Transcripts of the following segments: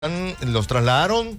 Los trasladaron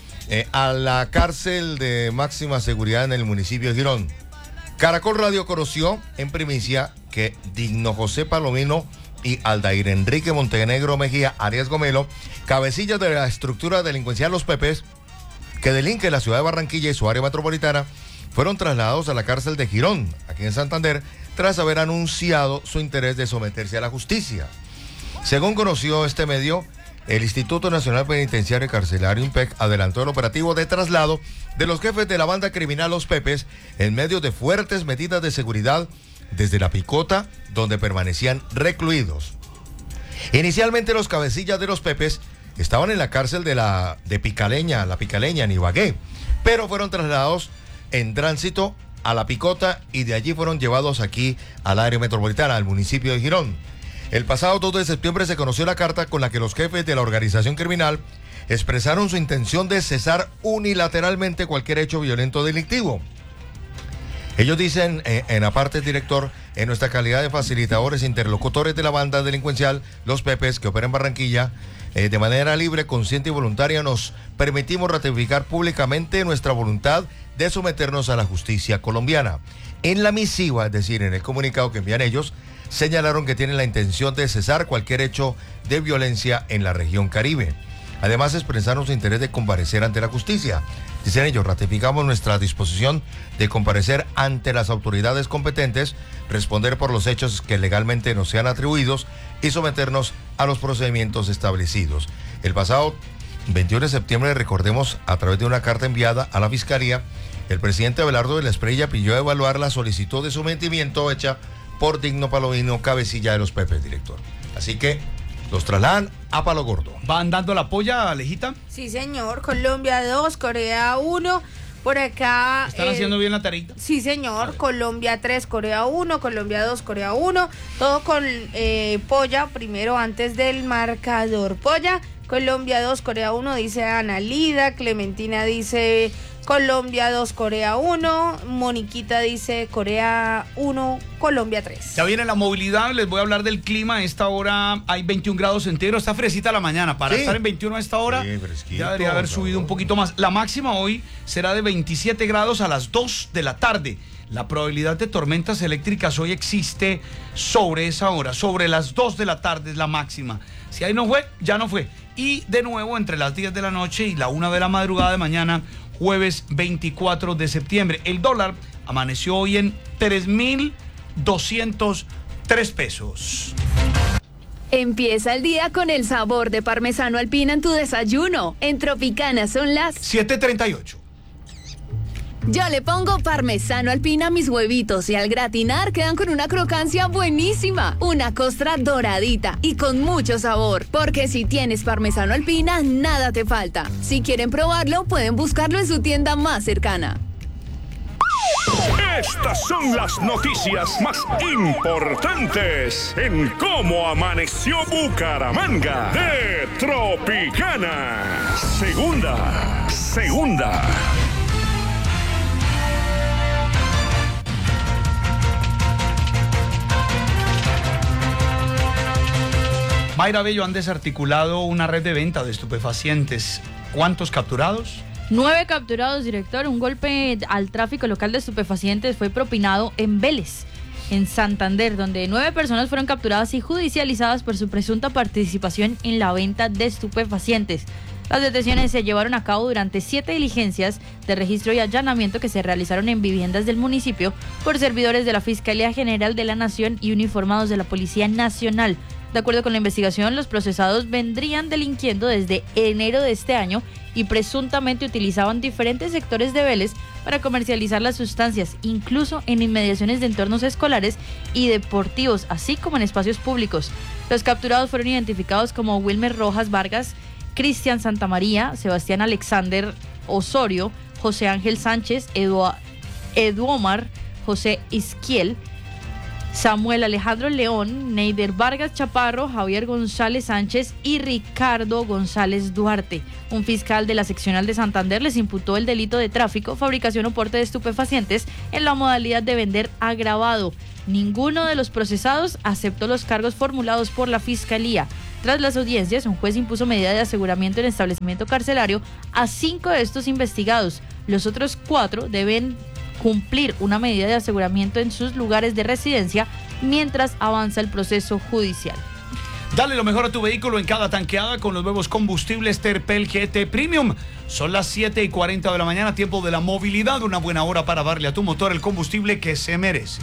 a la cárcel de máxima seguridad en el municipio de Girón. Caracol Radio conoció en primicia que Digno José Palomino y Aldair Enrique Montenegro Mejía Arias Gomelo, cabecillas de la estructura delincuencial Los Pepes, que delinque la ciudad de Barranquilla y su área metropolitana, fueron trasladados a la cárcel de Girón, aquí en Santander, tras haber anunciado su interés de someterse a la justicia. Según conoció este medio, el Instituto Nacional Penitenciario y Carcelario INPEC adelantó el operativo de traslado de los jefes de la banda criminal Los Pepes en medio de fuertes medidas de seguridad desde La Picota, donde permanecían recluidos. Inicialmente los cabecillas de Los Pepes estaban en la cárcel de La Picaleña, en Ibagué, pero fueron trasladados en tránsito a La Picota y de allí fueron llevados aquí al área metropolitana, al municipio de Girón. El pasado 2 de septiembre se conoció la carta con la que los jefes de la organización criminal expresaron su intención de cesar unilateralmente cualquier hecho violento delictivo. Ellos dicen, en aparte, director, en nuestra calidad de facilitadores e interlocutores de la banda delincuencial Los Pepes, que opera en Barranquilla, de manera libre, consciente y voluntaria, nos permitimos ratificar públicamente nuestra voluntad de someternos a la justicia colombiana. En la misiva, es decir, en el comunicado que envían ellos, señalaron que tienen la intención de cesar cualquier hecho de violencia en la región Caribe. Además, expresaron su interés de comparecer ante la justicia. Dicen ellos, ratificamos nuestra disposición de comparecer ante las autoridades competentes, responder por los hechos que legalmente nos sean atribuidos y someternos a los procedimientos establecidos. El pasado 21 de septiembre, recordemos, a través de una carta enviada a la Fiscalía, el presidente Abelardo de la Espriella pidió evaluar la solicitud de sometimiento hecha por Digno Palomino, cabecilla de Los Pepes, director. Así que los trasladan a Palo Gordo. ¿Van dando la polla, Alejita? Sí, señor. Colombia 2, Corea 1. Por acá... ¿Están haciendo bien la tarita? Sí, señor. Colombia 3, Corea 1. Colombia 2, Corea 1. Todo con polla primero antes del marcador. Polla, Colombia 2, Corea 1, dice Ana Lida. Clementina dice... Colombia 2, Corea 1, Moniquita dice Corea 1, Colombia 3. Ya viene la movilidad, les voy a hablar del clima. A esta hora hay 21 grados centígrados, está fresita la mañana. Para estar en 21 a esta hora, ya debería haber subido un poquito más. La máxima hoy será de 27 grados a las 2 de la tarde. La probabilidad de tormentas eléctricas hoy existe sobre esa hora, sobre las 2 de la tarde es la máxima. Si ahí no fue, ya no fue. Y de nuevo entre las 10 de la noche y la 1 de la madrugada de mañana, jueves 24 de septiembre. El dólar amaneció hoy en 3.203 pesos. Empieza el día con el sabor de parmesano alpina en tu desayuno. En Tropicana son las 7:38. Yo le pongo parmesano alpina a mis huevitos y al gratinar quedan con una crocancia buenísima. Una costra doradita y con mucho sabor. Porque si tienes parmesano alpina, nada te falta. Si quieren probarlo, pueden buscarlo en su tienda más cercana. Estas son las noticias más importantes en cómo amaneció Bucaramanga de Tropicana. Segunda. Mayra Bello, han desarticulado una red de venta de estupefacientes. ¿Cuántos capturados? 9 capturados, director. Un golpe al tráfico local de estupefacientes fue propinado en Vélez, en Santander, donde 9 personas fueron capturadas y judicializadas por su presunta participación en la venta de estupefacientes. Las detenciones se llevaron a cabo durante 7 diligencias de registro y allanamiento que se realizaron en viviendas del municipio por servidores de la Fiscalía General de la Nación y uniformados de la Policía Nacional. De acuerdo con la investigación, los procesados vendrían delinquiendo desde enero de este año y presuntamente utilizaban diferentes sectores de Vélez para comercializar las sustancias, incluso en inmediaciones de entornos escolares y deportivos, así como en espacios públicos. Los capturados fueron identificados como Wilmer Rojas Vargas, Cristian Santamaría, Sebastián Alexander Osorio, José Ángel Sánchez, Eduomar José Isquiel, Samuel Alejandro León, Neider Vargas Chaparro, Javier González Sánchez y Ricardo González Duarte. Un fiscal de la seccional de Santander les imputó el delito de tráfico, fabricación o porte de estupefacientes en la modalidad de vender agravado. Ninguno de los procesados aceptó los cargos formulados por la Fiscalía. Tras las audiencias, un juez impuso medida de aseguramiento en el establecimiento carcelario a 5 de estos investigados. Los otros 4 deben cumplir una medida de aseguramiento en sus lugares de residencia mientras avanza el proceso judicial. Dale lo mejor a tu vehículo en cada tanqueada con los nuevos combustibles Terpel GT Premium. Son las 7:40 de la mañana, tiempo de la movilidad. Una buena hora para darle a tu motor el combustible que se merece.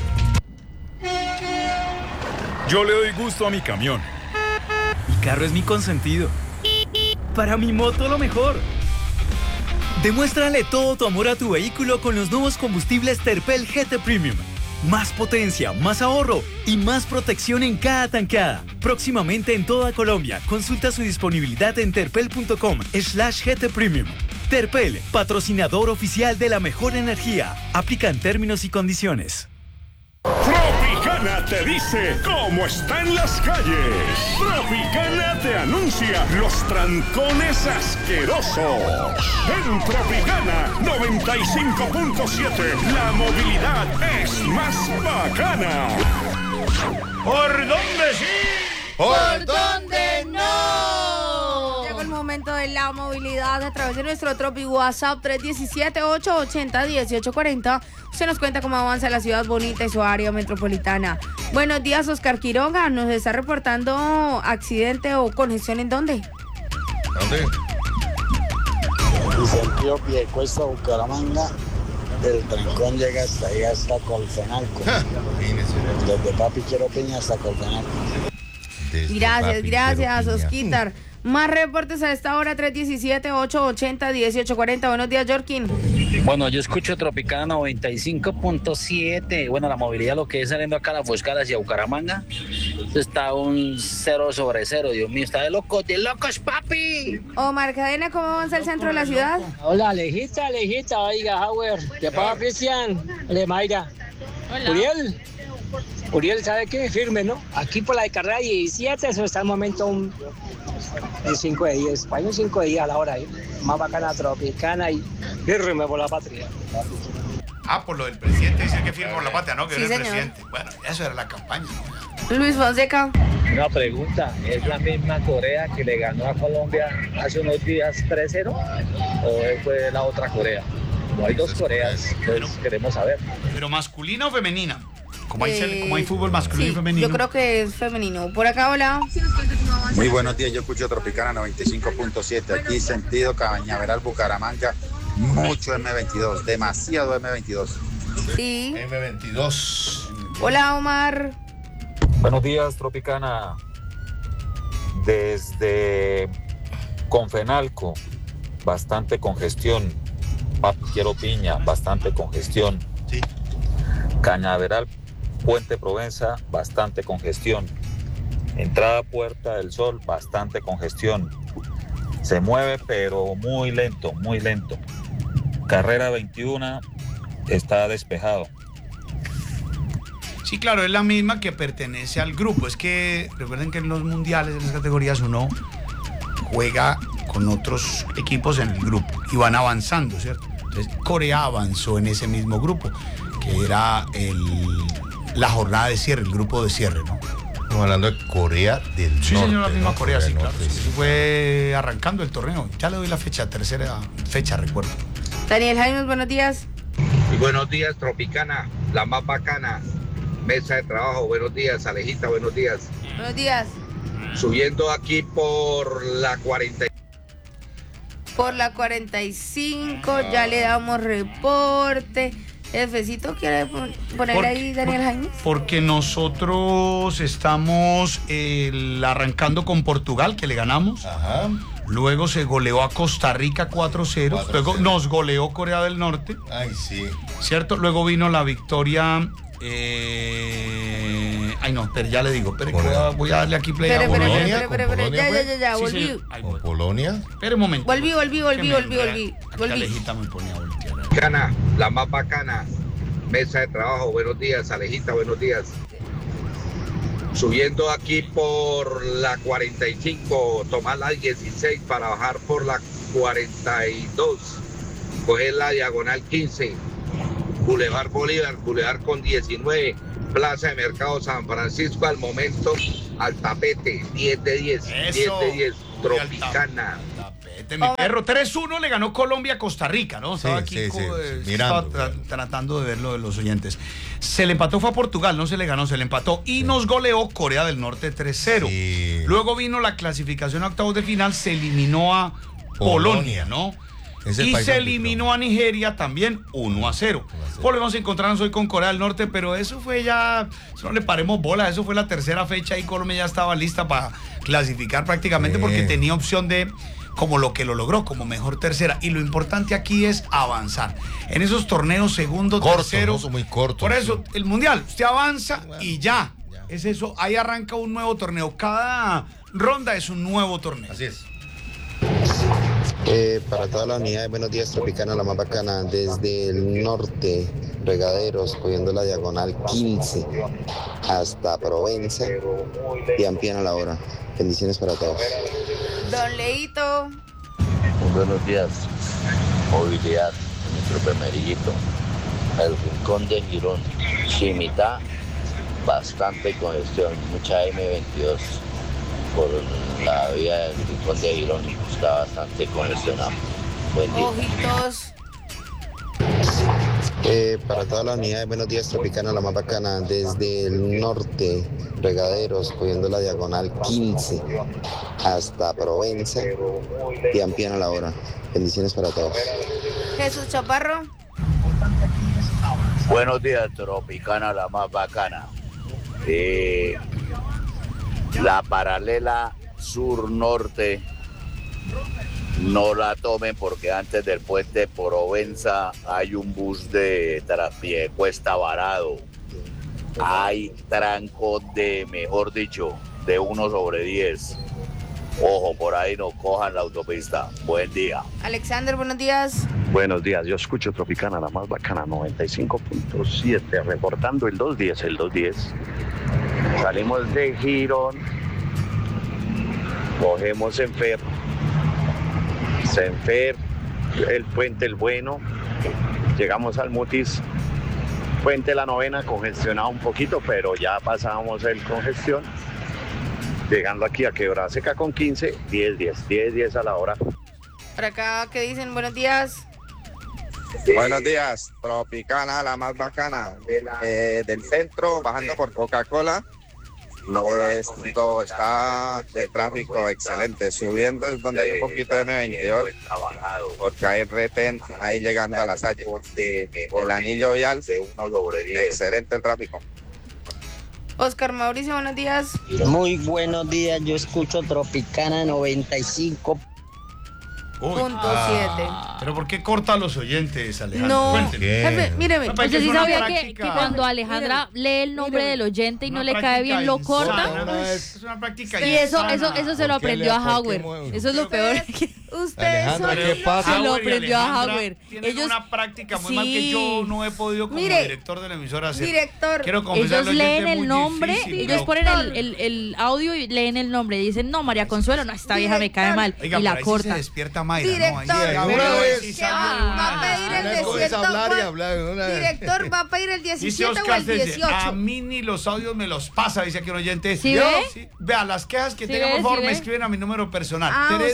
Yo le doy gusto a mi camión. Mi carro es mi consentido. Para mi moto lo mejor. Demuéstrale todo tu amor a tu vehículo con los nuevos combustibles Terpel GT Premium. Más potencia, más ahorro y más protección en cada tanqueada. Próximamente en toda Colombia. Consulta su disponibilidad en terpel.com/GT Premium. Terpel, patrocinador oficial de la mejor energía. Aplica en términos y condiciones. Tropicana te dice cómo está en las calles. Tropicana te anuncia los trancones asquerosos. En Tropicana 95.7, la movilidad es más bacana. ¿Por dónde sí? ¿Por dónde no? Llegó el momento de la movilidad a través de nuestro Tropi WhatsApp 317-880-1840. Usted nos cuenta cómo avanza la ciudad bonita y su área metropolitana. Buenos días, Oscar Quiroga. ¿Nos está reportando accidente o congestión en dónde? ¿Dónde? Dice el tío Piedecuesta, Bucaramanga. El trancón llega hasta ahí, hasta Colfenalco. Desde Papi Quiero Piña hasta Colfenalco. Gracias, Osquitar. Más reportes a esta hora, 317-880-1840. Buenos días, Jorkin. Bueno, yo escucho Tropicana 95.7. Bueno, la movilidad, lo que es saliendo acá a la Foscal hacia Bucaramanga, está un 0/0. Dios mío, está de locos, papi. Omar Cadena, ¿cómo avanza el centro de la ciudad? Hola, Alejita, oiga, Howard. ¿Qué pasa, Cristian? Mayra. Hola. Uriel, ¿sabe qué? Firme, ¿no? Aquí por la de carrera 17, eso está el momento un 5 de 10. Hay un 5 de 10 a la hora ahí. Más bacana, Tropicana y firme por la patria. Por lo del presidente, dice que firme por la patria, ¿no? Que Sí, era el señor. presidente. Bueno, eso era la campaña. Luis Fonseca. Una pregunta, ¿es la misma Corea que le ganó a Colombia hace unos días 3-0? ¿O fue la otra Corea? Como hay dos Coreas, pues queremos saber. ¿Pero masculina o femenina? Como hay fútbol masculino y femenino. Yo creo que es femenino. Por acá, hola. Muy buenos días, yo escucho Tropicana 95.7, aquí sentido Cañaveral, Bucaramanga, mucho M22, demasiado M22. Sí. M22. Hola, Omar. Buenos días, Tropicana. Desde Confenalco, bastante congestión. Papi Quiero Piña, bastante congestión. Sí. Cañaveral, Puente Provenza, bastante congestión. Entrada Puerta del Sol, bastante congestión. Se mueve, pero muy lento, muy lento. Carrera 21 está despejado. Sí, claro, es la misma que pertenece al grupo. Es que recuerden que en los mundiales, en las categorías, uno juega con otros equipos en el grupo y van avanzando, ¿cierto? Entonces, Corea avanzó en ese mismo grupo, que era la jornada de cierre, el grupo de cierre, ¿no? Estamos hablando de Corea del Norte. Sí, señor, la misma Corea, sí, claro. Norte, Sí, fue arrancando el torneo. Ya le doy la fecha, tercera fecha, recuerdo. Daniel Jaimes, buenos días. Y buenos días, Tropicana, la más bacana. Mesa de trabajo, buenos días, Alejita, buenos días. Buenos días. Subiendo aquí por la 40. Por la 45, ya le damos reporte. Jefecito, ¿quiere poner ahí Daniel Jaimes? Porque nosotros estamos arrancando con Portugal, que le ganamos. Ajá. Luego se goleó a Costa Rica 4-0. Luego nos goleó Corea del Norte. Ay, sí. ¿Cierto? Luego vino la victoria. Ay, no, pero ya le digo. Pero voy a darle aquí play a Polonia. Ya, volví. Sí, ¿Con Polonia? Espera un momento. Volví. Alejita me ponía a voltear. Bacana, la más bacana. Mesa de trabajo, buenos días, Alejita, buenos días. Subiendo aquí por la 45, tomar la 16 para bajar por la 42. Coger la diagonal 15. Boulevard Bolívar, Boulevard con 19, Plaza de Mercado San Francisco. Al momento al tapete, 10 de 10, 10 de 10, Tropicana. Mi perro, 3-1 le ganó Colombia a Costa Rica, ¿no? Estaba aquí mirando, estaba tratando de verlo de los oyentes. Se le empató, fue a Portugal, no se le ganó, se le empató. Y nos goleó Corea del Norte 3-0. Sí. Luego vino la clasificación a octavos de final, se eliminó a Polonia, ¿no? Y se eliminó a Nigeria también 1-0. Volvemos a encontrarnos hoy con Corea del Norte, pero eso fue ya, no le paremos bola, eso fue la tercera fecha y Colombia ya estaba lista para clasificar prácticamente porque tenía opción de, como lo que lo logró, como mejor tercera. Y lo importante aquí es avanzar. En esos torneos segundo, tercero. No son muy cortos. Por eso, el Mundial, usted avanza y ya. Es eso, ahí arranca un nuevo torneo. Cada ronda es un nuevo torneo. Así es. Para toda la unidad, buenos días, Tropicana, la más bacana, desde el norte, Regaderos, cogiendo la diagonal 15 hasta Provenza y Ampiana a la hora. Bendiciones para todos. Don Leito. Muy buenos días. Movilidad, nuestro primerillito. El Rincón de Girón, Chimitá, bastante congestión, mucha M22 por la vía del Rincón de Girón, está bastante congestionado. Buen día. Ojitos. Para toda la unidad, buenos días, Tropicana, la más bacana, desde el norte, Regaderos, cogiendo la diagonal 15 hasta Provenza y Ampiana a la hora. Bendiciones para todos. Jesús Chaparro. Buenos días, Tropicana, la más bacana. La paralela sur-norte no la tomen porque antes del puente Provenza hay un bus de Cuesta varado. Hay tranco de, mejor dicho, de 1/10. Ojo, por ahí no cojan la autopista. Buen día. Alexander, buenos días. Buenos días, yo escucho Tropicana, la más bacana, 95.7, reportando el 210. Salimos de Girón, cogemos Senfer, el Puente El Bueno, llegamos al Mutis, Puente La Novena, congestionado un poquito, pero ya pasamos el congestión. Llegando aquí a Quebrada Seca con 15, 10 a la hora. Por acá, ¿qué dicen? Buenos días. Buenos días, Tropicana, la más bacana, del centro, bajando por Coca-Cola. Esto está de tráfico excelente, subiendo es donde hay un poquito de M22, porque hay retén ahí llegando a la Salle, el anillo vial, excelente el tráfico. Oscar Mauricio, buenos días. Muy buenos días, yo escucho Tropicana 95.7. Pero ¿por qué corta a los oyentes, Alejandra? No, míreme. Usted sí sabía que cuando Alejandra lee el nombre del oyente y no le cae bien, lo corta. Es una práctica. Y eso se lo aprendió a Howard. Eso es lo peor. Ustedes son ¿qué pasa? Se lo aprendió a Howard. Tienen una práctica muy mal que yo no he podido como director de la emisora hacer. Director. Quiero confesar, ellos leen el nombre, ellos ponen el audio y leen el nombre. Y dicen, no, María Consuelo, no, esta vieja me cae mal. Y la corta. Se despierta Mayra, director, va a pedir el 17. Director, va a pedir el 17 o el 18. A mí ni los audios me los pasa, dice aquí un oyente. ¿Sí ve? Sí. Vea, las quejas que tengan, por favor, me escriben a mi número personal.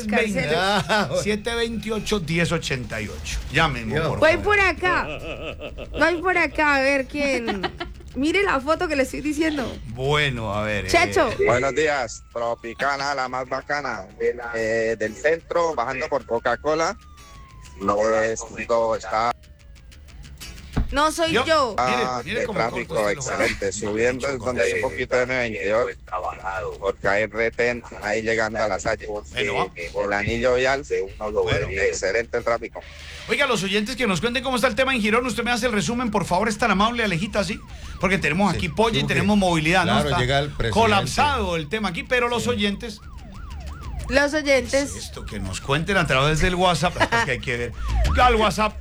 320-728-1088. Llámenme, por favor. Voy por acá, a ver quién. Mire la foto que le estoy diciendo. Bueno, a ver. Checho. Buenos días, Tropicana, la más bacana, del centro, bajando por Coca-Cola. Esto está... No soy yo. Mire cómo tráfico excelente, subiendo es donde hay un poquito de M22, porque hay retén ahí llegando a la Salle, el anillo vial, excelente el tráfico. Oiga, los oyentes que nos cuenten cómo está el tema en Girón, usted me hace el resumen, por favor, es tan amable, Alejita, ¿sí? Porque tenemos aquí pollo y tenemos movilidad, claro, ¿no? Está llega el presidente. Colapsado el tema aquí, pero los oyentes... Los oyentes. Esto que nos cuenten a través del WhatsApp, es que hay que ver. Al WhatsApp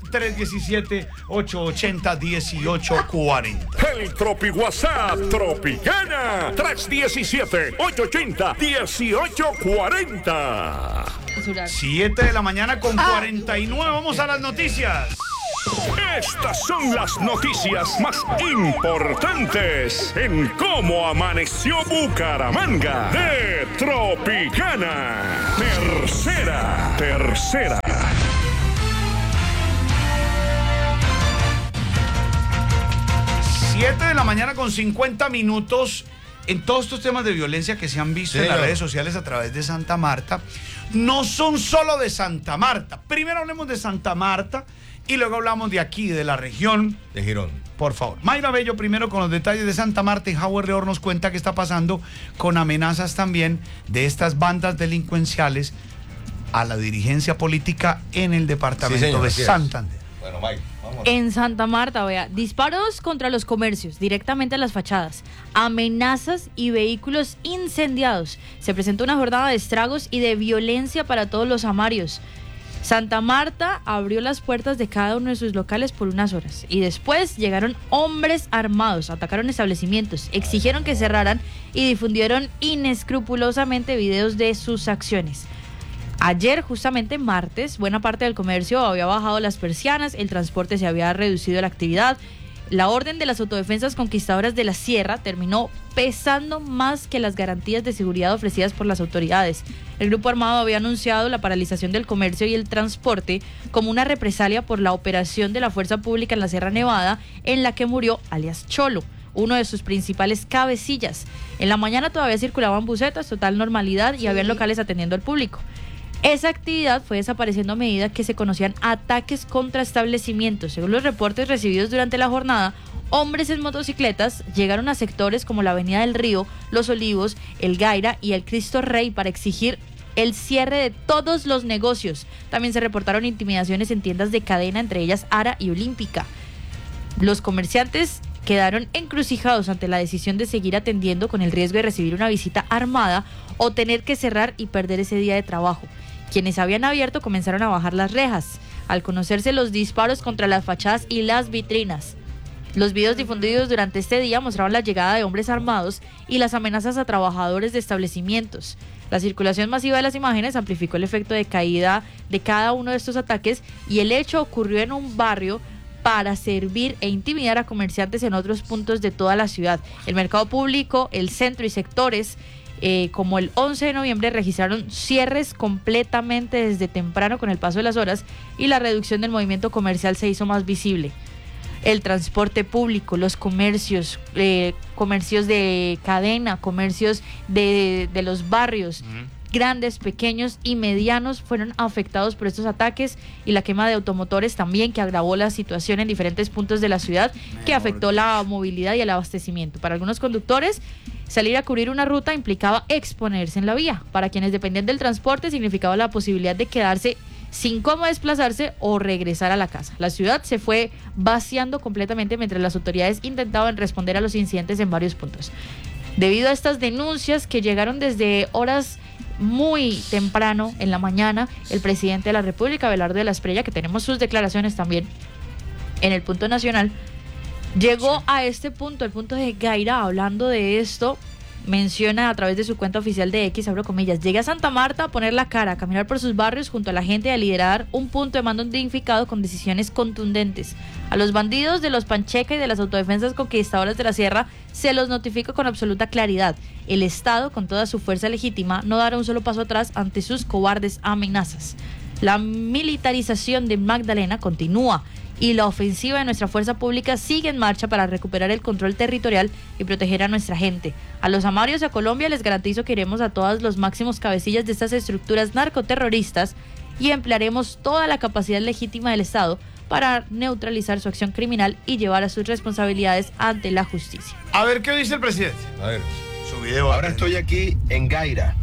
317-880-1840. El Tropi WhatsApp Tropicana 317-880-1840. 7 de la mañana con 49. Vamos a las noticias. Estas son las noticias más importantes en cómo amaneció Bucaramanga de Tropicana. Tercera. 7 de la mañana con 50 minutos. En todos estos temas de violencia que se han visto en las redes sociales a través de Santa Marta, no son solo de Santa Marta. Primero hablemos de Santa Marta y luego hablamos de aquí, de la región de Girón. Por favor. Mayra Bello primero con los detalles de Santa Marta, y Howard Reor nos cuenta qué está pasando con amenazas también de estas bandas delincuenciales a la dirigencia política en el departamento de Santander. Bueno, Mike. En Santa Marta, vea, disparos contra los comercios, directamente a las fachadas, amenazas y vehículos incendiados. Se presentó una jornada de estragos y de violencia para todos los amarios. Santa Marta abrió las puertas de cada uno de sus locales por unas horas y después llegaron hombres armados, atacaron establecimientos, exigieron que cerraran y difundieron inescrupulosamente videos de sus acciones. Ayer, justamente martes, buena parte del comercio había bajado las persianas, el transporte se había reducido la actividad. La orden de las autodefensas conquistadoras de la Sierra terminó pesando más que las garantías de seguridad ofrecidas por las autoridades. El grupo armado había anunciado la paralización del comercio y el transporte como una represalia por la operación de la fuerza pública en la Sierra Nevada, en la que murió alias Cholo, uno de sus principales cabecillas. En la mañana todavía circulaban busetas, total normalidad, y habían locales atendiendo al público. Esa actividad fue desapareciendo a medida que se conocían ataques contra establecimientos. Según los reportes recibidos durante la jornada, hombres en motocicletas llegaron a sectores como la Avenida del Río, Los Olivos, El Gaira y el Cristo Rey para exigir el cierre de todos los negocios. También se reportaron intimidaciones en tiendas de cadena, entre ellas Ara y Olímpica. Los comerciantes quedaron encrucijados ante la decisión de seguir atendiendo con el riesgo de recibir una visita armada o tener que cerrar y perder ese día de trabajo. Quienes habían abierto comenzaron a bajar las rejas al conocerse los disparos contra las fachadas y las vitrinas. Los videos difundidos durante este día mostraban la llegada de hombres armados y las amenazas a trabajadores de establecimientos. La circulación masiva de las imágenes amplificó el efecto de caída de cada uno de estos ataques, y el hecho ocurrió en un barrio para servir e intimidar a comerciantes en otros puntos de toda la ciudad. El mercado público, el centro y sectores como el 11 de noviembre registraron cierres completamente desde temprano con el paso de las horas, y la reducción del movimiento comercial se hizo más visible. El transporte público, los comercios, comercios de cadena, comercios de los barrios, grandes, pequeños y medianos, fueron afectados por estos ataques, y la quema de automotores también, que agravó la situación en diferentes puntos de la ciudad, que afectó la movilidad y el abastecimiento. Para algunos conductores, salir a cubrir una ruta implicaba exponerse en la vía. Para quienes dependían del transporte, significaba la posibilidad de quedarse sin cómo desplazarse o regresar a la casa. La ciudad se fue vaciando completamente mientras las autoridades intentaban responder a los incidentes en varios puntos. Debido a estas denuncias que llegaron desde horas muy temprano en la mañana, el presidente de la República, Abelardo de la Espriella, que tenemos sus declaraciones también en el punto nacional, llegó a este punto, el punto de Gaira. Hablando de esto, menciona a través de su cuenta oficial de X, abro comillas: llegué a Santa Marta a poner la cara, a caminar por sus barrios junto a la gente y a liderar un punto de mando dignificado con decisiones contundentes. A los bandidos de los Pancheca y de las autodefensas conquistadoras de la Sierra se los notifico con absoluta claridad. El Estado, con toda su fuerza legítima, no dará un solo paso atrás ante sus cobardes amenazas. La militarización de Magdalena continúa y la ofensiva de nuestra fuerza pública sigue en marcha para recuperar el control territorial y proteger a nuestra gente. A los amarios y a Colombia les garantizo que iremos a todos los máximos cabecillas de estas estructuras narcoterroristas y emplearemos toda la capacidad legítima del Estado para neutralizar su acción criminal y llevar a sus responsabilidades ante la justicia. A ver qué dice el presidente. A ver, su video. Ahora estoy aquí en Gaira.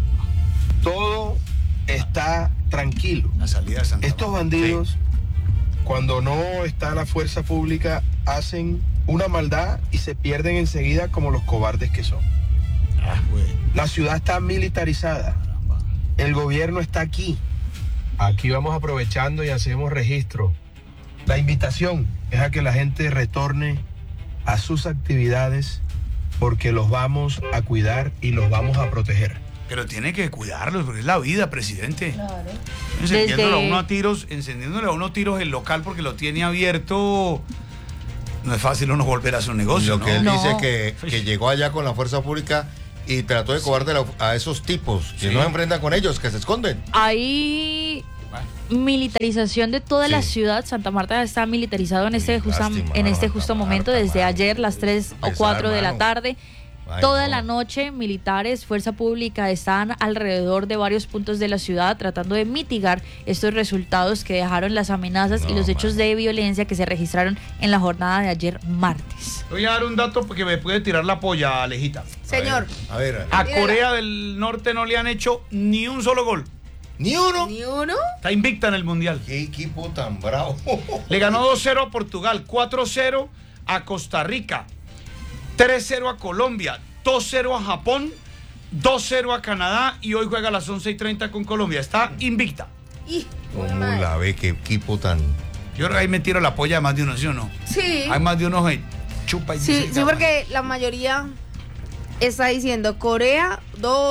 Todo está tranquilo. La salida de Santa Marta. Estos bandidos, cuando no está la fuerza pública, hacen una maldad y se pierden enseguida como los cobardes que son. La ciudad está militarizada. El gobierno está aquí. Aquí vamos aprovechando y hacemos registro. La invitación es a que la gente retorne a sus actividades, porque los vamos a cuidar y los vamos a proteger. Pero tiene que cuidarlos, porque es la vida, presidente. Claro. Encendiéndole a uno tiros el local porque lo tiene abierto. No es fácil uno volver a su negocio. Lo que él dice que llegó allá con la fuerza pública y trató de cobarde a esos tipos que no se enfrentan con ellos, que se esconden. Hay militarización de toda la ciudad. Santa Marta está militarizado en este justo momento, desde ayer las 3 o 4 de la tarde. Toda la noche, militares, fuerza pública están alrededor de varios puntos de la ciudad tratando de mitigar estos resultados que dejaron las amenazas y los hechos de violencia que se registraron en la jornada de ayer martes. Voy a dar un dato porque me puede tirar la polla, Alejita. Señor. A Corea del Norte no le han hecho ni un solo gol. ¿Ni uno? ¿Ni uno? Está invicta en el Mundial. Qué equipo tan bravo. Le ganó 2-0 a Portugal, 4-0 a Costa Rica, 3-0 a Colombia, 2-0 a Japón, 2-0 a Canadá y hoy juega a las 11:30 con Colombia. Está invicta. ¿Cómo la ve? Qué equipo tan... Yo creo que ahí me tiro la polla de más de uno, ¿sí o no? Sí. Hay más de uno que chupa y sí, porque la mayoría está diciendo Corea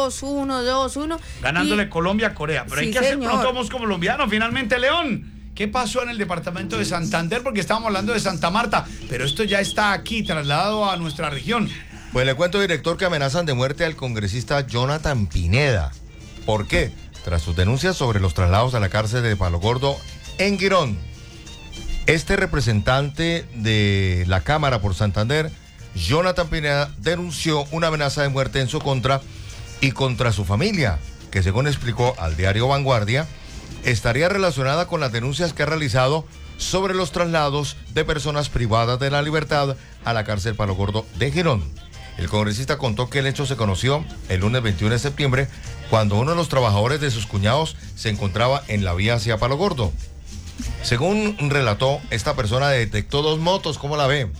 2-1. Ganándole Colombia a Corea. Pero hay que hacer pronto, somos colombianos. Finalmente, León. ¿Qué pasó en el departamento de Santander? Porque estábamos hablando de Santa Marta, pero esto ya está aquí, trasladado a nuestra región. Pues le cuento, director, que amenazan de muerte al congresista Jonathan Pineda. ¿Por qué? Tras sus denuncias sobre los traslados a la cárcel de Palo Gordo en Girón. Este representante de la Cámara por Santander, Jonathan Pineda, denunció una amenaza de muerte en su contra y contra su familia, que según explicó al diario Vanguardia, estaría relacionada con las denuncias que ha realizado sobre los traslados de personas privadas de la libertad a la cárcel Palo Gordo de Girón. El congresista contó que el hecho se conoció el lunes 21 de septiembre, cuando uno de los trabajadores de sus cuñados se encontraba en la vía hacia Palo Gordo. Según relató, esta persona detectó 2 motos, ¿cómo la ve?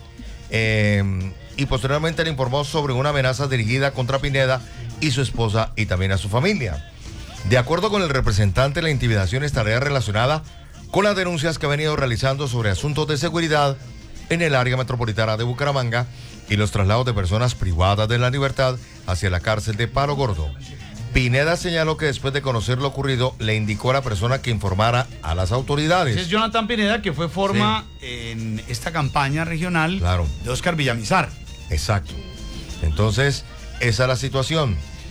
Y posteriormente le informó sobre una amenaza dirigida contra Pineda y su esposa y también a su familia. De acuerdo con el representante, la intimidación estaría relacionada con las denuncias que ha venido realizando sobre asuntos de seguridad en el área metropolitana de Bucaramanga y los traslados de personas privadas de la libertad hacia la cárcel de Palo Gordo. Pineda señaló que después de conocer lo ocurrido, le indicó a la persona que informara a las autoridades. Es Jonathan Pineda, que fue en esta campaña regional de Óscar Villamizar. Exacto. Entonces, esa es la situación.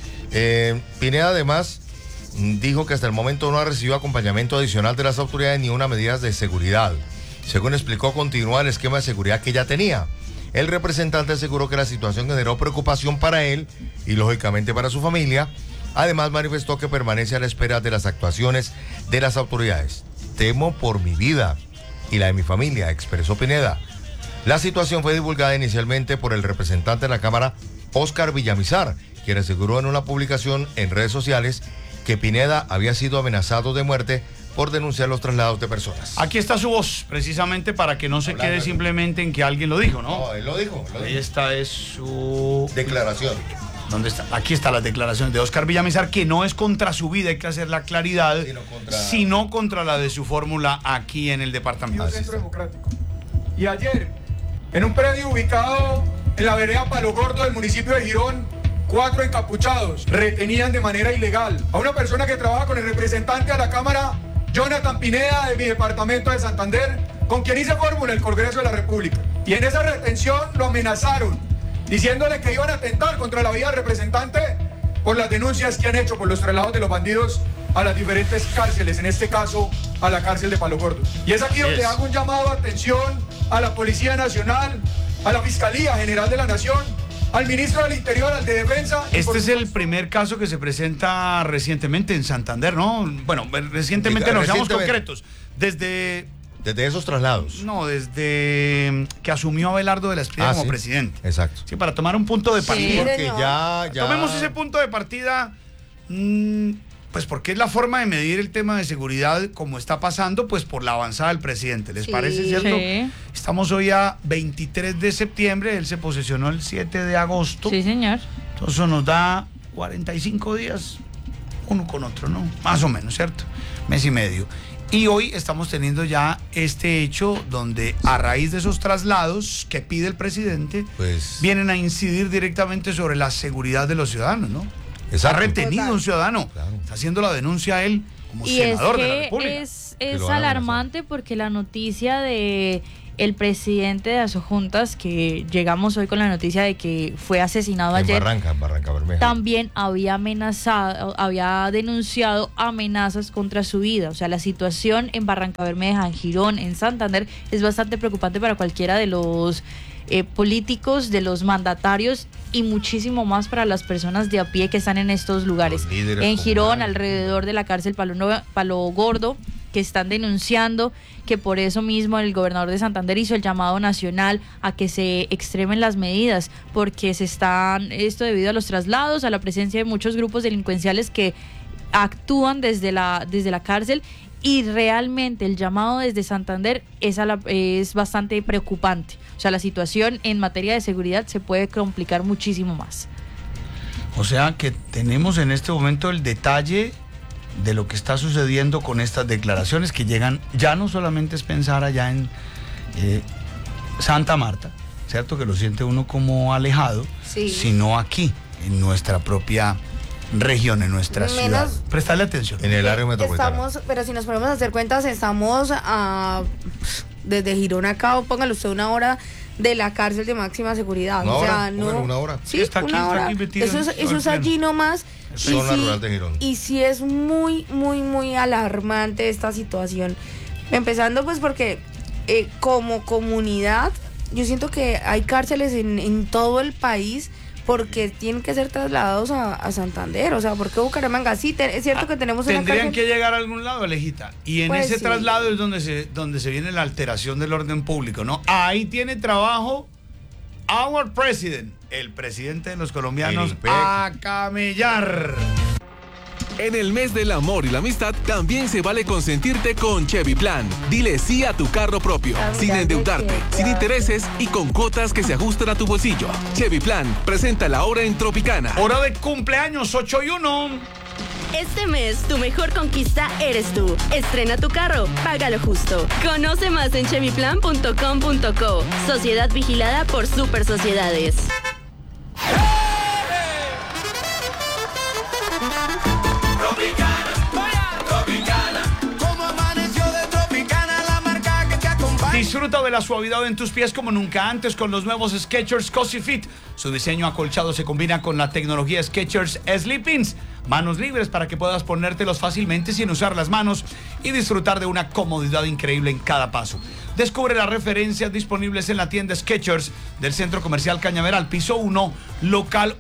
Pineda además dijo que hasta el momento no ha recibido acompañamiento adicional de las autoridades ni una medida de seguridad. Según explicó, continúa el esquema de seguridad que ya tenía. El representante aseguró que la situación generó preocupación para él y lógicamente para su familia. Además, manifestó que permanece a la espera de las actuaciones de las autoridades. Temo por mi vida y la de mi familia, expresó Pineda. La situación fue divulgada inicialmente por el representante de la Cámara, Óscar Villamizar, quien aseguró en una publicación en redes sociales que Pineda había sido amenazado de muerte por denunciar los traslados de personas. Aquí está su voz, precisamente para que no se quede simplemente en que alguien lo dijo, ¿no? No, él lo dijo. Ahí esta es su declaración. ¿Dónde está? Aquí está la declaración de Óscar Villamizar, que no es contra su vida, hay que hacer la claridad, sino contra la de su fórmula aquí en el departamento. Centro Democrático. Y ayer, en un predio ubicado en la vereda Palo Gordo del municipio de Girón, 4 encapuchados retenían de manera ilegal a una persona que trabaja con el representante a la Cámara, Jonathan Pineda, de mi departamento de Santander, con quien hice fórmula el Congreso de la República. Y en esa retención lo amenazaron, diciéndole que iban a atentar contra la vida del representante por las denuncias que han hecho por los traslados de los bandidos a las diferentes cárceles, en este caso a la cárcel de Palo Gordo. Y es aquí donde hago un llamado de atención a la Policía Nacional, a la Fiscalía General de la Nación, al ministro del Interior, al de Defensa. Este es el primer caso que se presenta recientemente en Santander, ¿no? Bueno, recientemente nos seamos concretos. Desde esos traslados. No, desde que asumió Abelardo de la Espriella como presidente. Exacto. Sí, para tomar un punto de partida. Sí, porque ya... Tomemos ese punto de partida, pues porque es la forma de medir el tema de seguridad como está pasando, pues por la avanzada del presidente. ¿Les parece, cierto? Sí. Estamos hoy a 23 de septiembre, él se posesionó el 7 de agosto. Sí, señor. Entonces eso nos da 45 días, uno con otro, ¿no? Más o menos, ¿cierto? Mes y medio. Y hoy estamos teniendo ya este hecho donde a raíz de esos traslados que pide el presidente, pues vienen a incidir directamente sobre la seguridad de los ciudadanos, ¿no? Está retenido un ciudadano. Está haciendo la denuncia a él como senador de la República. Es alarmante porque la noticia de el presidente de Asojuntas, que llegamos hoy con la noticia de que fue asesinado ayer, en Barranca Bermeja, también había denunciado amenazas contra su vida. O sea, la situación en Barranca Bermeja, en Girón, en Santander, es bastante preocupante para cualquiera de los políticos, de los mandatarios y muchísimo más para las personas de a pie que están en estos lugares. En Girón, alrededor de la cárcel Palo Gordo, que están denunciando que por eso mismo el gobernador de Santander hizo el llamado nacional a que se extremen las medidas, porque esto debido a los traslados, a la presencia de muchos grupos delincuenciales que actúan desde la cárcel, y realmente el llamado desde Santander es bastante preocupante. O sea, la situación en materia de seguridad se puede complicar muchísimo más. O sea que tenemos en este momento el detalle de lo que está sucediendo con estas declaraciones que llegan, ya no solamente es pensar allá en Santa Marta, ¿cierto? Que lo siente uno como alejado, sí, sino aquí, en nuestra propia región, en nuestra ciudad. Prestarle atención. En el área metropolitana. Pero si nos ponemos a hacer cuentas, estamos desde Girón acá, póngale usted una hora de la cárcel de máxima seguridad. Una hora. Sí, está aquí metido. Eso es allí nomás. Y sí es muy, muy, muy alarmante esta situación. Empezando pues porque como comunidad, yo siento que hay cárceles en todo el país, porque tienen que ser trasladados a Santander. O sea, ¿por qué Bucaramanga? Sí, es cierto que tenemos una tendrían que llegar a algún lado, Alejita. Y en ese traslado es donde se viene la alteración del orden público, ¿no? Ahí tiene trabajo our president, el presidente de los colombianos, a camellar. En el mes del amor y la amistad también se vale consentirte con Chevy Plan. Dile sí a tu carro propio, sin endeudarte, sin intereses y con cuotas que se ajustan a tu bolsillo. Chevy Plan, presenta la hora en Tropicana. Hora de cumpleaños, 8:01. Este mes, tu mejor conquista eres tú. Estrena tu carro, págalo justo. Conoce más en chevyplan.com.co. Sociedad vigilada por Super Sociedades. Disfruta de la suavidad en tus pies como nunca antes con los nuevos Skechers Cozy Fit. Su diseño acolchado se combina con la tecnología Skechers Sleep-ins. Manos libres para que puedas ponértelos fácilmente sin usar las manos y disfrutar de una comodidad increíble en cada paso. Descubre las referencias disponibles en la tienda Skechers del Centro Comercial Cañaveral, piso 1, local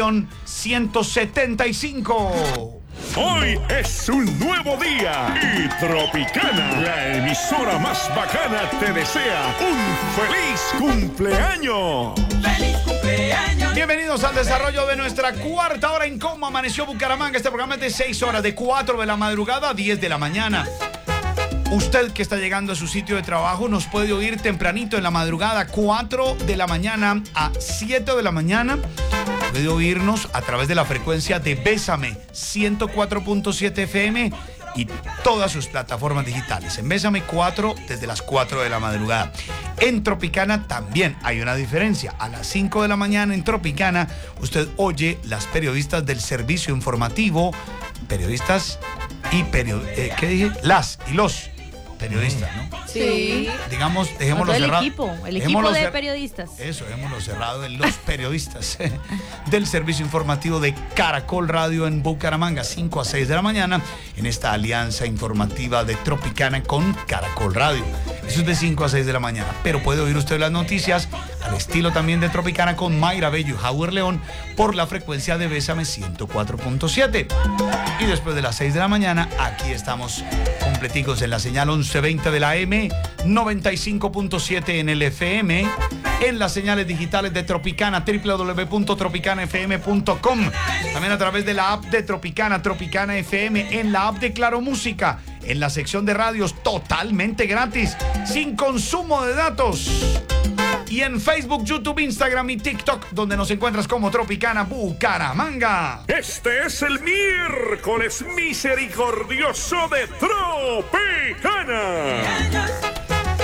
1-175. Hoy es un nuevo día y Tropicana, la emisora más bacana, te desea un feliz cumpleaños. ¡Feliz cumpleaños! Bienvenidos al desarrollo de nuestra cuarta hora en Cómo Amaneció Bucaramanga. Este programa es de 6 horas, de 4 de la madrugada a 10 de la mañana. Usted que está llegando a su sitio de trabajo nos puede oír tempranito en la madrugada, 4 de la mañana a 7 de la mañana. Puede oírnos a través de la frecuencia de Bésame 104.7 FM y todas sus plataformas digitales. En Bésame 4 desde las 4 de la madrugada. En Tropicana también hay una diferencia. A las 5 de la mañana en Tropicana usted oye las periodistas del servicio informativo, periodistas y ¿qué dije? Las y los periodistas, ¿no? Sí. Digamos, dejémoslo cerrado. El equipo de periodistas. Eso, dejémoslo cerrado en los periodistas del servicio informativo de Caracol Radio en Bucaramanga, 5 a 6 de la mañana, en esta alianza informativa de Tropicana con Caracol Radio. Eso es de 5 a 6 de la mañana, pero puede oír usted las noticias al estilo también de Tropicana con Mayra Bello y Howard León por la frecuencia de Bésame 104.7. Y después de las 6 de la mañana, aquí estamos completicos en la señal 1120 de la AM, 95.7 en el FM, en las señales digitales de Tropicana, www.tropicanafm.com, también a través de la app de Tropicana, Tropicana FM, en la app de Claro Música, en la sección de radios totalmente gratis, sin consumo de datos. Y en Facebook, YouTube, Instagram y TikTok, donde nos encuentras como Tropicana Bucaramanga. Este es el miércoles misericordioso de Tropicana.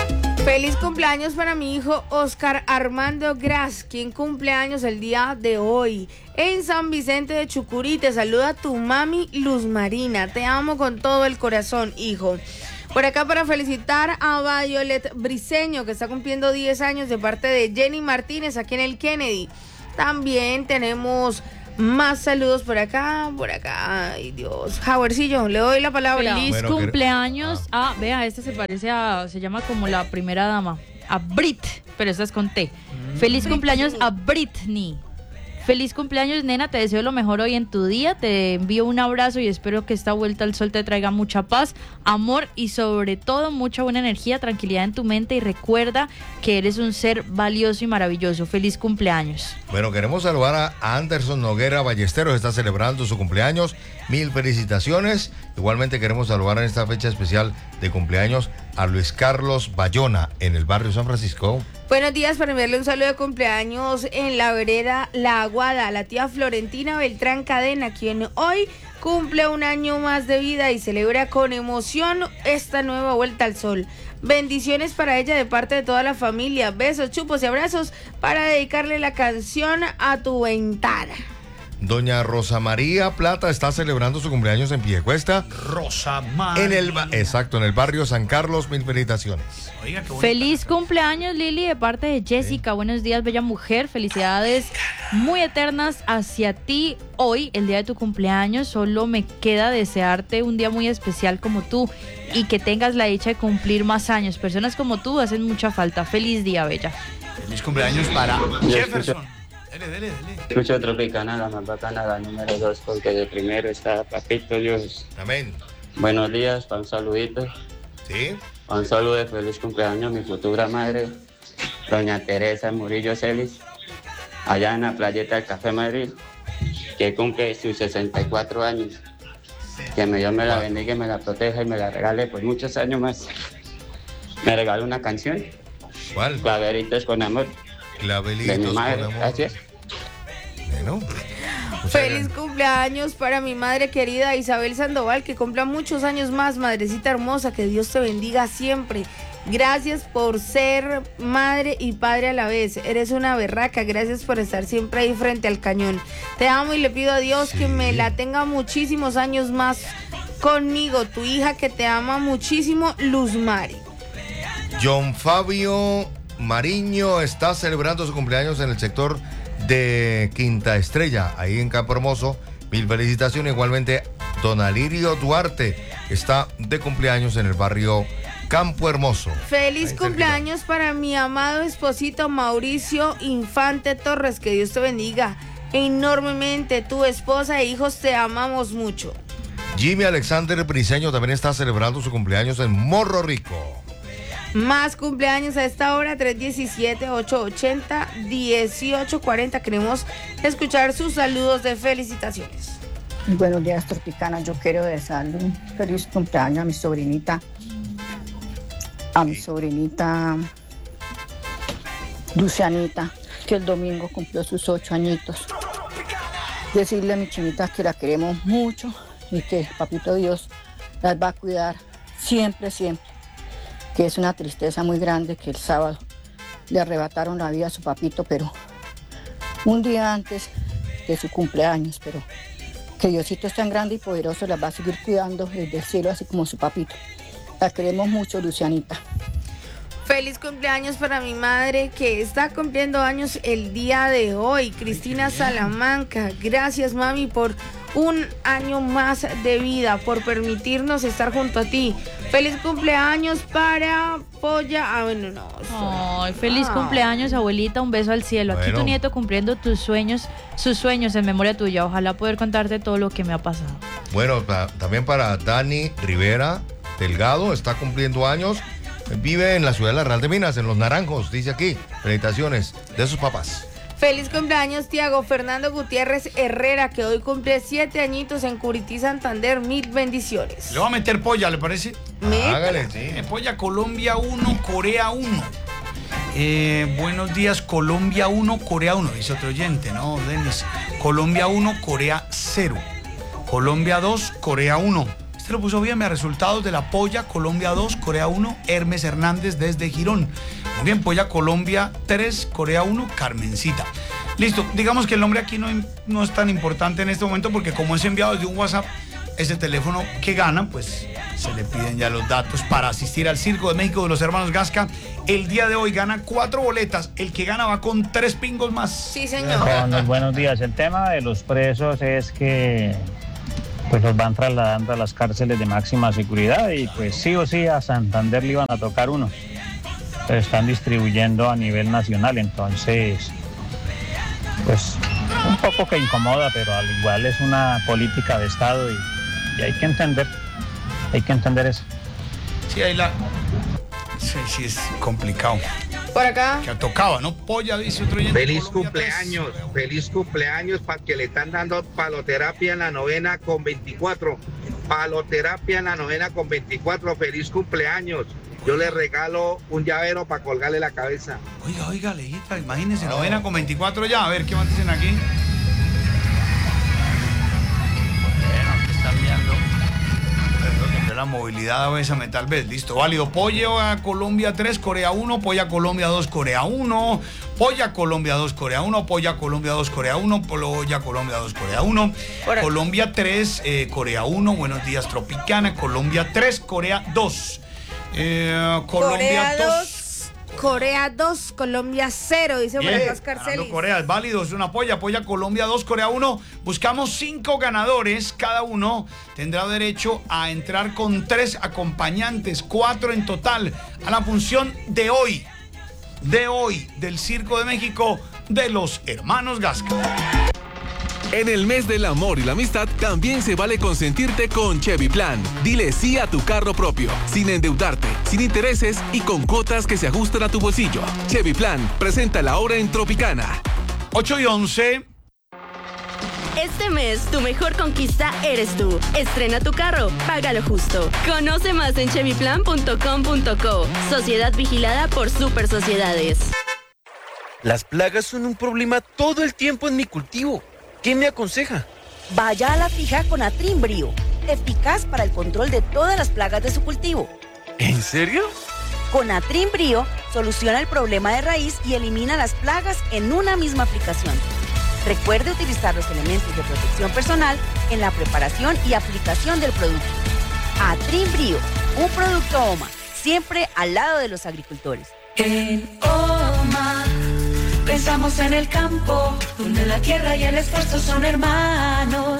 Feliz cumpleaños para mi hijo Oscar Armando Gras, quien cumple años el día de hoy. En San Vicente de Chucurí te saluda tu mami Luz Marina. Te amo con todo el corazón, hijo. Por acá para felicitar a Violet Briseño, que está cumpliendo 10 años de parte de Jenny Martínez aquí en el Kennedy. También tenemos más saludos por acá. Ay, Dios. Javercillo, le doy la palabra. Feliz cumpleaños vea, esta se llama como la primera dama, a Brit, pero esta es con T. Feliz cumpleaños a Britney. Feliz cumpleaños, nena, te deseo lo mejor hoy en tu día, te envío un abrazo y espero que esta vuelta al sol te traiga mucha paz, amor y sobre todo mucha buena energía, tranquilidad en tu mente y recuerda que eres un ser valioso y maravilloso. Feliz cumpleaños. Bueno, queremos saludar a Anderson Noguera Ballesteros, está celebrando su cumpleaños, 1000 felicitaciones. Igualmente queremos saludar en esta fecha especial de cumpleaños a Luis Carlos Bayona en el barrio San Francisco. Buenos días, para enviarle un saludo de cumpleaños en la vereda La Aguada, a la tía Florentina Beltrán Cadena, quien hoy cumple un año más de vida y celebra con emoción esta nueva vuelta al sol. Bendiciones para ella de parte de toda la familia. Besos, chupos y abrazos para dedicarle la canción A tu ventana. Doña Rosa María Plata está celebrando su cumpleaños en Piedecuesta. Rosa María. En el barrio San Carlos, 1000 felicitaciones. Oiga, qué feliz cumpleaños, Lili, de parte de Jessica. Buenos días, bella mujer. Felicidades muy eternas hacia ti hoy, el día de tu cumpleaños. Solo me queda desearte un día muy especial como tú y que tengas la dicha de cumplir más años. Personas como tú hacen mucha falta. Feliz día, bella. Feliz cumpleaños para Jefferson. Dele. Escucho Tropicana, la más bacana, la número 2, porque de primero está Papito Dios. Amén. Buenos días, para un saludito. Sí. Un saludo de feliz cumpleaños a mi futura madre, doña Teresa Murillo Celis, allá en la playeta del Café Madrid, que cumple sus 64 años. Que Dios me la bendiga, me la proteja y me la regale por muchos años más. Me regaló una canción. ¿Cuál? Claveritos con amor. Clavelitos de mi madre, con amor. Gracias. Bueno. Feliz cumpleaños para mi madre querida Isabel Sandoval, que cumpla muchos años más, madrecita hermosa, que Dios te bendiga siempre. Gracias por ser madre y padre a la vez. Eres una berraca. Gracias por estar siempre ahí frente al cañón. Te amo y le pido a Dios que me la tenga muchísimos años más conmigo. Tu hija que te ama muchísimo, Luz Mari. John Fabio Mariño está celebrando su cumpleaños en el sector de Quinta Estrella, ahí en Campo Hermoso. 1000 felicitaciones. Igualmente, Don Alirio Duarte está de cumpleaños en el barrio Campo Hermoso. Feliz cumpleaños para mi amado esposito Mauricio Infante Torres. Que Dios te bendiga enormemente. Tu esposa e hijos te amamos mucho. Jimmy Alexander Briseño también está celebrando su cumpleaños en Morro Rico. Más cumpleaños a esta hora, 317-880-1840. Queremos escuchar sus saludos de felicitaciones. Buenos días, Tropicana. Yo quiero desearle un feliz cumpleaños a mi sobrinita. Lucianita, que el domingo cumplió sus 8 añitos. Decirle a mi chinita que la queremos mucho y que Papito Dios las va a cuidar siempre, siempre. Que es una tristeza muy grande que el sábado le arrebataron la vida a su papito, pero un día antes de su cumpleaños, pero que Diosito es tan grande y poderoso, las va a seguir cuidando desde el cielo, así como su papito. La queremos mucho, Lucianita. Feliz cumpleaños para mi madre, que está cumpliendo años el día de hoy, Cristina Salamanca. Gracias, mami, por un año más de vida, por permitirnos estar junto a ti. Feliz cumpleaños para Polla. Ay, feliz cumpleaños, abuelita, un beso al cielo. Aquí tu nieto cumpliendo sus sueños en memoria tuya. Ojalá poder contarte todo lo que me ha pasado. Bueno, también para Dani Rivera Delgado, está cumpliendo años. Vive en la ciudad de La Real de Minas, en Los Naranjos, dice aquí. Felicitaciones de sus papás. Feliz cumpleaños, Tiago Fernando Gutiérrez Herrera, que hoy cumple 7 añitos en Curití, Santander. 1000 bendiciones. Le voy a meter polla, ¿le parece? Hágale, sí. Polla, Colombia 1, Corea 1. Buenos días, Colombia 1, Corea 1. Dice otro oyente, ¿no, Denis? Colombia 1, Corea 0. Colombia 2, Corea 1. Este lo puso bien, resultados de la Polla Colombia 2, Corea 1, Hermes Hernández desde Girón. Muy bien, Polla Colombia 3, Corea 1, Carmencita. Listo, digamos que el nombre aquí no es tan importante en este momento porque como es enviado desde un WhatsApp, ese teléfono que gana, pues se le piden ya los datos para asistir al Circo de México de los hermanos Gasca. El día de hoy gana 4 boletas, el que gana va con 3 pingos más. Sí, señor. Con los buenos días. El tema de los presos es que pues los van trasladando a las cárceles de máxima seguridad y pues sí o sí a Santander le iban a tocar uno. Pero están distribuyendo a nivel nacional, entonces pues un poco que incomoda, pero al igual es una política de Estado y hay que entender eso. Sí, ahí sí es complicado. Por acá. Que tocaba, ¿no? Polla, dice otro oyente. Feliz cumpleaños para que le están dando paloterapia en la novena con 24. Paloterapia en la novena con 24, feliz cumpleaños. Yo le regalo un llavero para colgarle la cabeza. Oiga, Lejita, imagínense, novena con 24 ya. A ver, ¿qué más dicen aquí? Bueno, aquí están viendo. La movilidad a tal vez. Listo, válido. Polla Colombia 3, Corea 1. Polla Colombia 2, Corea 1. Polla Colombia 2, Corea 1. Polla Colombia 2, Corea 1. Polla Colombia 2, Corea 1. Colombia 3, Corea 1. Buenos días, Tropicana. Colombia 3, Corea 2. Colombia 2. Corea 2, Colombia 0, dice Oscar Celis. Corea es válido, es una Polla Colombia 2, Corea 1. Buscamos 5 ganadores, cada uno tendrá derecho a entrar con 3 acompañantes, 4 en total, a la función de hoy, del Circo de México de los hermanos Gasca. En el mes del amor y la amistad también se vale consentirte con Chevy Plan. Dile sí a tu carro propio, sin endeudarte, sin intereses y con cuotas que se ajustan a tu bolsillo. Chevy Plan, presenta la hora en Tropicana. 8:11. Este mes, tu mejor conquista eres tú. Estrena tu carro, págalo justo. Conoce más en chevyplan.com.co. Sociedad vigilada por Super Sociedades. Las plagas son un problema todo el tiempo en mi cultivo. ¿Qué me aconseja? Vaya a la fija con Atrimbrio, eficaz para el control de todas las plagas de su cultivo. ¿En serio? Con Atrimbrio soluciona el problema de raíz y elimina las plagas en una misma aplicación. Recuerde utilizar los elementos de protección personal en la preparación y aplicación del producto. Atrimbrio, un producto OMA, siempre al lado de los agricultores. En OMA pensamos en el campo, donde la tierra y el esfuerzo son hermanos.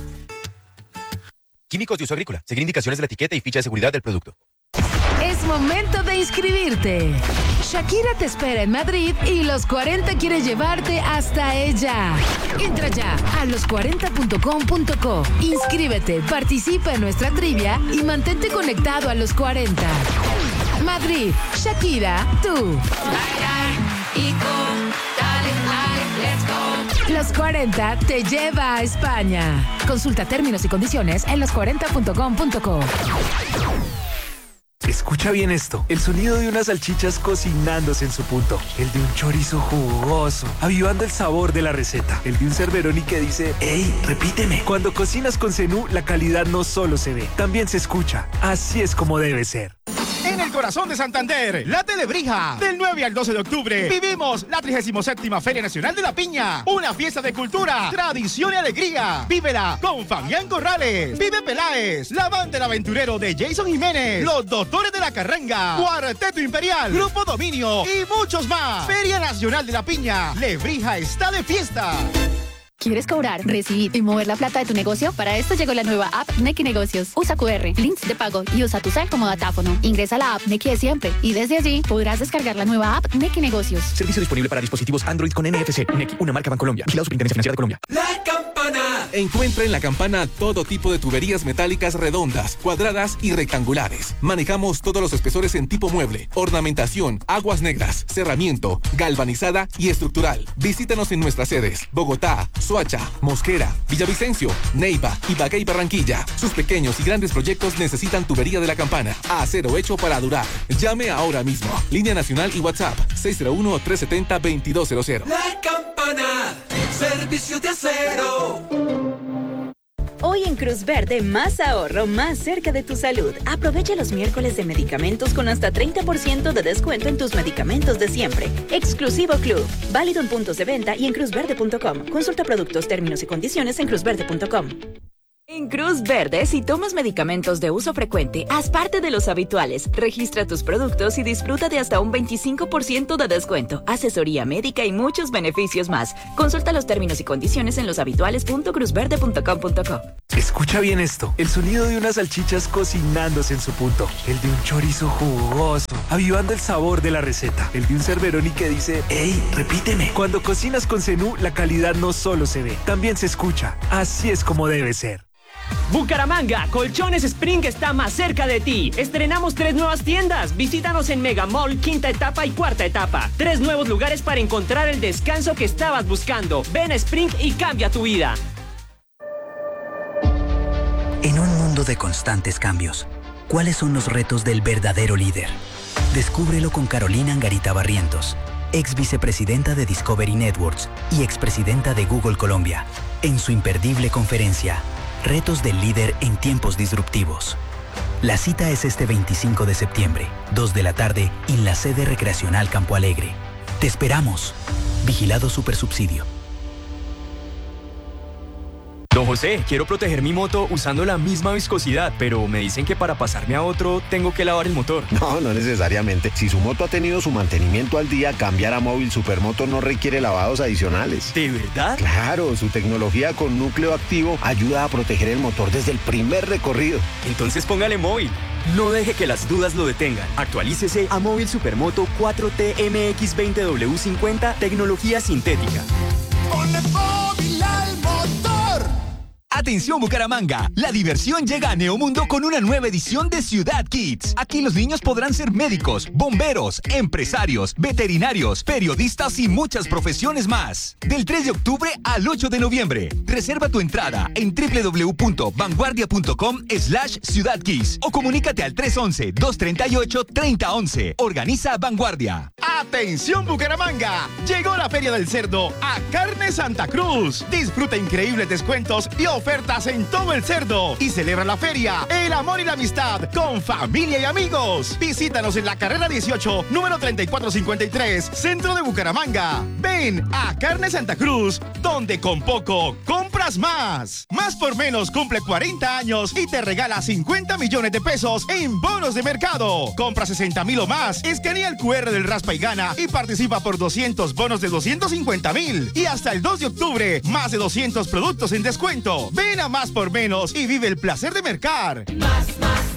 Químicos de uso agrícola. Seguir indicaciones de la etiqueta y ficha de seguridad del producto. Es momento de inscribirte. Shakira te espera en Madrid y Los 40 quiere llevarte hasta ella. Entra ya a los40.com.co. Inscríbete, participa en nuestra trivia y mantente conectado a Los 40. Madrid, Shakira, tú. Los 40 te lleva a España. Consulta términos y condiciones en los40.com.co. Escucha bien esto, el sonido de unas salchichas cocinándose en su punto, el de un chorizo jugoso, avivando el sabor de la receta, el de un cerveroni que dice, ¡ey, repíteme! Cuando cocinas con Zenú, la calidad no solo se ve, también se escucha. Así es como debe ser. En el corazón de Santander, la Telebrija. Del 9 al 12 de octubre, vivimos la 37ª Feria Nacional de la Piña. Una fiesta de cultura, tradición y alegría. Vívela con Fabián Corrales, Vive Peláez, la banda del aventurero de Jason Jiménez, los Doctores de la Carranga, Cuarteto Imperial, Grupo Dominio y muchos más. Feria Nacional de la Piña. Lebrija está de fiesta. ¿Quieres cobrar, recibir y mover la plata de tu negocio? Para esto llegó la nueva app Nequi Negocios. Usa QR, links de pago y usa tu cel como datáfono. Ingresa a la app Nequi de siempre y desde allí podrás descargar la nueva app Nequi Negocios. Servicio disponible para dispositivos Android con NFC. Nequi, una marca Bancolombia. Vigilado Superintendencia Financiera de Colombia. La Campana. Encuentra en La Campana todo tipo de tuberías metálicas redondas, cuadradas y rectangulares. Manejamos todos los espesores en tipo mueble, ornamentación, aguas negras, cerramiento, galvanizada y estructural. Visítanos en nuestras sedes: Bogotá, Soacha, Mosquera, Villavicencio, Neiva, Ibagué y Barranquilla. Sus pequeños y grandes proyectos necesitan tubería de La Campana. Acero hecho para durar. Llame ahora mismo. Línea nacional y WhatsApp 601-370-2200. La Campana, servicio de acero. Hoy en Cruz Verde, más ahorro, más cerca de tu salud. Aprovecha los miércoles de medicamentos con hasta 30% de descuento en tus medicamentos de siempre. Exclusivo Club. Válido en puntos de venta y en cruzverde.com. Consulta productos, términos y condiciones en cruzverde.com. En Cruz Verde, si tomas medicamentos de uso frecuente, haz parte de los habituales. Registra tus productos y disfruta de hasta un 25% de descuento, asesoría médica y muchos beneficios más. Consulta los términos y condiciones en loshabituales.cruzverde.com.co. Escucha bien esto, el sonido de unas salchichas cocinándose en su punto, el de un chorizo jugoso, avivando el sabor de la receta, el de un cerveroni que dice, ¡Ey, repíteme! Cuando cocinas con Zenú, la calidad no solo se ve, también se escucha. Así es como debe ser. Bucaramanga, Colchones Spring está más cerca de ti. Estrenamos 3 nuevas tiendas. Visítanos en Mega Mall, quinta etapa y cuarta etapa. 3 nuevos lugares para encontrar el descanso que estabas buscando. Ven a Spring y cambia tu vida. En un mundo de constantes cambios, ¿cuáles son los retos del verdadero líder? Descúbrelo con Carolina Angarita Barrientos, ex vicepresidenta de Discovery Networks y expresidenta de Google Colombia, en su imperdible conferencia Retos del líder en tiempos disruptivos. La cita es este 25 de septiembre, 2 de la tarde, en la sede recreacional Campo Alegre. ¡Te esperamos! Vigilado Supersubsidio. Don José, quiero proteger mi moto usando la misma viscosidad, pero me dicen que para pasarme a otro tengo que lavar el motor. No necesariamente. Si su moto ha tenido su mantenimiento al día, cambiar a Móvil Supermoto no requiere lavados adicionales. ¿De verdad? Claro, su tecnología con núcleo activo ayuda a proteger el motor desde el primer recorrido. Entonces póngale Móvil. No deje que las dudas lo detengan. Actualícese a Móvil Supermoto 4T MX20W50 tecnología sintética. Ponle Móvil al motor. Atención Bucaramanga, la diversión llega a Neomundo con una nueva edición de Ciudad Kids. Aquí los niños podrán ser médicos, bomberos, empresarios, veterinarios, periodistas y muchas profesiones más. Del 3 de octubre al 8 de noviembre. Reserva tu entrada en www.vanguardia.com/Ciudad Kids o comunícate al 311-238-3011. Organiza Vanguardia. Atención Bucaramanga, llegó la Feria del Cerdo a Carne Santa Cruz. Disfruta increíbles descuentos y ofertas en todo el cerdo y celebra la feria, el amor y la amistad con familia y amigos. Visítanos en la carrera 18, número 3453, centro de Bucaramanga. Ven a Carne Santa Cruz, donde con poco compras más. Más por Menos cumple 40 años y te regala 50 millones de pesos en bonos de mercado. Compra 60,000 o más, escanea el QR del Raspa y Gana y participa por 200 bonos de 250,000. Y hasta el 2 de octubre, más de 200 productos en descuento. Ven a Más por Menos y vive el placer de mercar. Más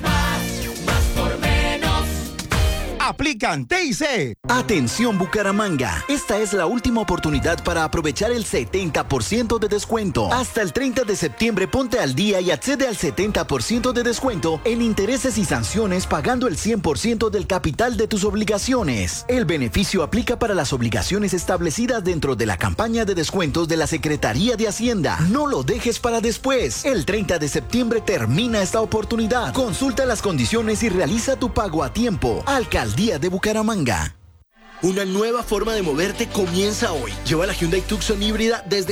por menos. Aplican T&C. Atención Bucaramanga, esta es la última oportunidad para aprovechar el 70% de descuento. Hasta el 30 de septiembre ponte al día y accede al 70% de descuento en intereses y sanciones pagando el 100% del capital de tus obligaciones. El beneficio aplica para las obligaciones establecidas dentro de la campaña de descuentos de la Secretaría de Hacienda. No lo dejes para después. El 30 de septiembre termina esta oportunidad. Consulta las condiciones y realiza tu pago a tiempo. Alcaldía de Bucaramanga. Una nueva forma de moverte comienza hoy. Lleva la Hyundai Tucson híbrida desde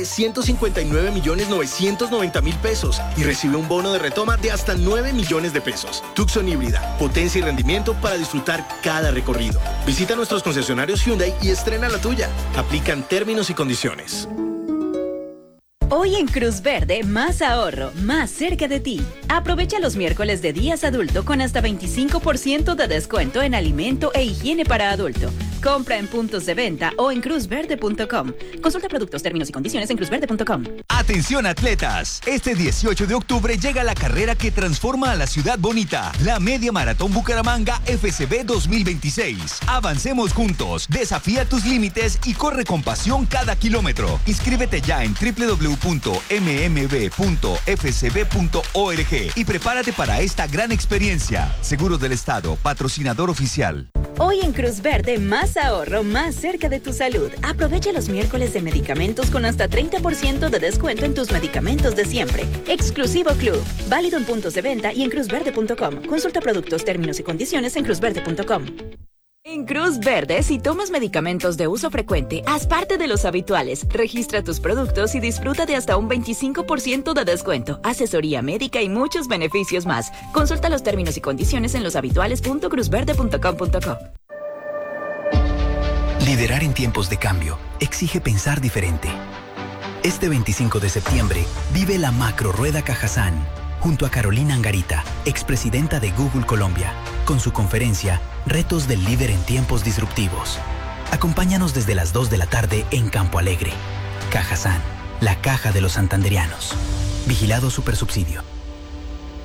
159.990.000 pesos y recibe un bono de retoma de hasta 9 millones de pesos. Tucson híbrida, potencia y rendimiento para disfrutar cada recorrido. Visita nuestros concesionarios Hyundai y estrena la tuya. Aplican términos y condiciones. Hoy en Cruz Verde, más ahorro, más cerca de ti. Aprovecha los miércoles de días adulto con hasta 25% de descuento en alimento e higiene para adulto. Compra en puntos de venta o en cruzverde.com. Consulta productos, términos y condiciones en cruzverde.com. Atención atletas, este 18 de octubre llega la carrera que transforma a la ciudad bonita, la Media Maratón Bucaramanga FCB 2026. Avancemos juntos, desafía tus límites y corre con pasión cada kilómetro. Inscríbete ya en www.mmb.fcb.org y prepárate para esta gran experiencia. Seguros del Estado, patrocinador oficial. Hoy en Cruz Verde, más ahorro, más cerca de tu salud. Aprovecha los miércoles de medicamentos con hasta 30% de descuento en tus medicamentos de siempre. Exclusivo Club. Válido en puntos de venta y en cruzverde.com. Consulta productos, términos y condiciones en cruzverde.com. En Cruz Verde, si tomas medicamentos de uso frecuente, haz parte de los habituales. Registra tus productos y disfruta de hasta un 25% de descuento, asesoría médica y muchos beneficios más. Consulta los términos y condiciones en loshabituales.cruzverde.com.co. Liderar en tiempos de cambio exige pensar diferente. Este 25 de septiembre, vive la Macro Rueda Cajazán, junto a Carolina Angarita, expresidenta de Google Colombia, con su conferencia Retos del Líder en Tiempos Disruptivos. Acompáñanos desde las 2 de la tarde en Campo Alegre. Cajazán, la caja de los santandereanos. Vigilado Supersubsidio.